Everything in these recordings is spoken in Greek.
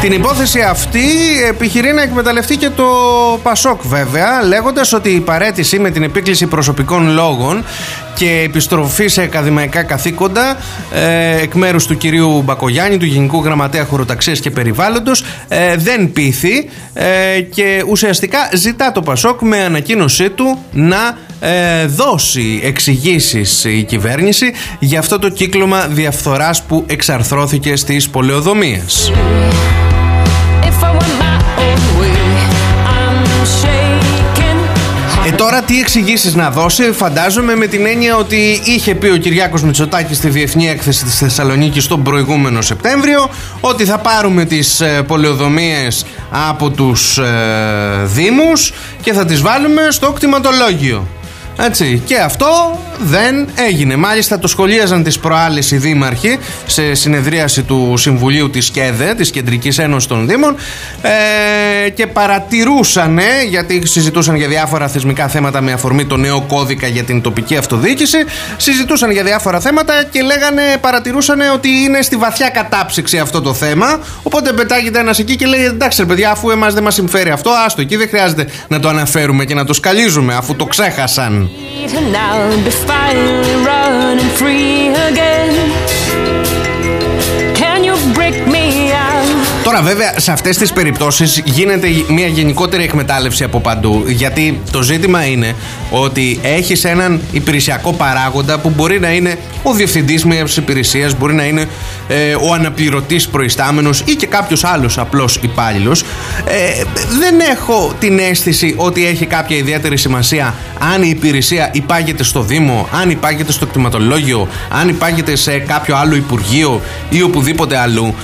Την υπόθεση αυτή επιχειρεί να εκμεταλλευτεί και το Πασόκ, βέβαια, λέγοντας ότι η παραίτηση με την επίκληση προσωπικών λόγων και επιστροφή σε ακαδημαϊκά καθήκοντα εκ μέρους του κυρίου Μπακογιάννη, του Γενικού Γραμματέα Χωροταξίας και Περιβάλλοντος, δεν πείθει και ουσιαστικά ζητά το Πασόκ με ανακοίνωσή του να δώσει εξηγήσεις η κυβέρνηση για αυτό το κύκλωμα διαφθοράς που εξαρθρώθηκε στις πολεοδομίες. Τώρα τι εξηγήσεις να δώσει? Φαντάζομαι με την έννοια ότι είχε πει ο Κυριάκος Μητσοτάκης στη Διεθνή Έκθεση της Θεσσαλονίκης τον προηγούμενο Σεπτέμβριο ότι θα πάρουμε τις πολεοδομίες από τους δήμους και θα τις βάλουμε στο κτηματολόγιο. Έτσι, και αυτό δεν έγινε. Μάλιστα το σχολίαζαν τις προάλλες οι δήμαρχοι σε συνεδρίαση του Συμβουλίου της ΚΕΔΕ, της Κεντρικής Ένωσης των Δήμων, και παρατηρούσαν, γιατί συζητούσαν για διάφορα θεσμικά θέματα με αφορμή το νέο κώδικα για την τοπική αυτοδιοίκηση, συζητούσαν για διάφορα θέματα και παρατηρούσαν ότι είναι στη βαθιά κατάψυξη αυτό το θέμα. Οπότε πετάγεται ένας εκεί και λέει: εντάξει ρε παιδιά, αφού εμάς δεν μας συμφέρει αυτό, άστο εκεί, δεν χρειάζεται να το αναφέρουμε και να το σκαλίζουμε, αφού το ξέχασαν. Τώρα βέβαια σε αυτές τις περιπτώσεις γίνεται μια γενικότερη εκμετάλλευση από παντού, γιατί το ζήτημα είναι ότι έχεις έναν υπηρεσιακό παράγοντα που μπορεί να είναι ο διευθυντής μιας υπηρεσίας, μπορεί να είναι ο αναπληρωτής προϊστάμενος ή και κάποιος άλλος απλός υπάλληλος. Δεν έχω την αίσθηση ότι έχει κάποια ιδιαίτερη σημασία αν η υπηρεσία υπάγεται στο Δήμο, αν υπάγεται στο κτηματολόγιο, αν υπάγεται σε κάποιο άλλο υπουργείο ή οπουδήποτε αλλού,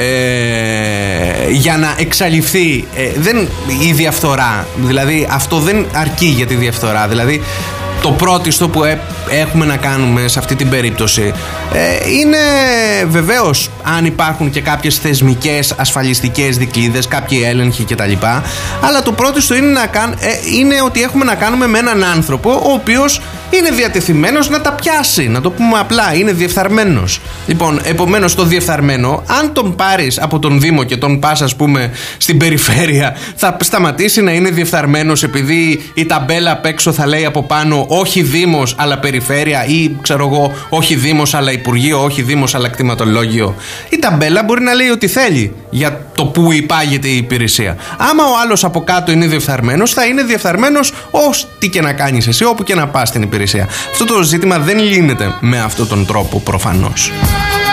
για να εξαλειφθεί η διαφθορά. Δηλαδή αυτό δεν αρκεί για τη διαφθορά. Δηλαδή το πρώτιστο που έχουμε να κάνουμε σε αυτή την περίπτωση είναι βεβαίως αν υπάρχουν και κάποιες θεσμικές ασφαλιστικές δικλείδες, κάποιοι έλεγχοι κτλ. Αλλά το πρώτιστο είναι ότι έχουμε να κάνουμε με έναν άνθρωπο ο οποίος είναι διατεθειμένος να τα πιάσει, να το πούμε απλά, είναι διεφθαρμένος. Λοιπόν, επομένως το διεφθαρμένο, αν τον πάρεις από τον Δήμο και τον πας ας πούμε στην περιφέρεια, θα σταματήσει να είναι διεφθαρμένος επειδή η ταμπέλα απ' έξω θα λέει από πάνω όχι Δήμος αλλά περιφέρεια, ή ξέρω εγώ όχι Δήμος αλλά Υπουργείο, όχι Δήμος αλλά κτηματολόγιο. Η ταμπέλα μπορεί να λέει ό,τι θέλει για το που υπάγεται η υπηρεσία. Άμα ο άλλος από κάτω είναι διεφθαρμένος, θα είναι διεφθαρμένος ό,τι και να κάνεις εσύ, όπου και να πας στην υπηρεσία. Αυτό το ζήτημα δεν λύνεται με αυτόν τον τρόπο προφανώς.